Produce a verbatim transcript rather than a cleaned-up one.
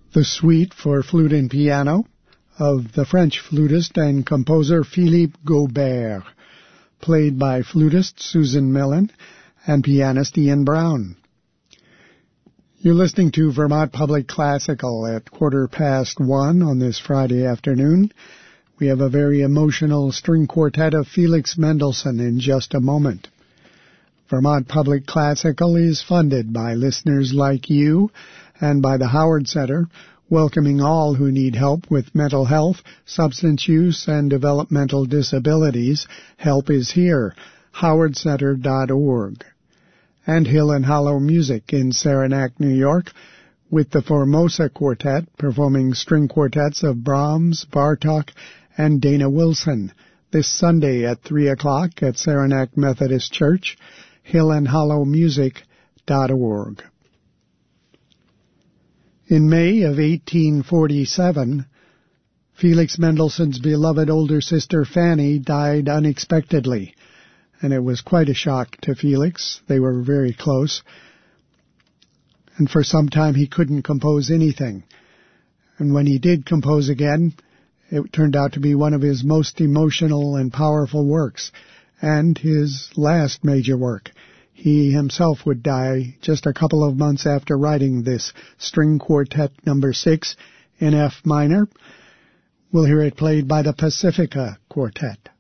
the suite for flute and piano of the French flutist and composer Philippe Gaubert, played by flutist Susan Millen and pianist Ian Brown. You're listening to Vermont Public Classical at quarter past one on this Friday afternoon. We have a very emotional string quartet of Felix Mendelssohn in just a moment. Vermont Public Classical is funded by listeners like you and by the Howard Center, welcoming all who need help with mental health, substance use, and developmental disabilities. Help is here, howard center dot org. And Hill and Hollow Music in Saranac, New York, with the Formosa Quartet performing string quartets of Brahms, Bartók, and Dana Wilson this Sunday at three o'clock at Saranac Methodist Church, hill and hollow music dot org. In May of eighteen forty-seven, Felix Mendelssohn's beloved older sister Fanny died unexpectedly, and it was quite a shock to Felix. They were very close, and for some time he couldn't compose anything. And when he did compose again, it turned out to be one of his most emotional and powerful works, and his last major work. He himself would die just a couple of months after writing this string quartet number six in F minor. We'll hear it played by the Pacifica Quartet.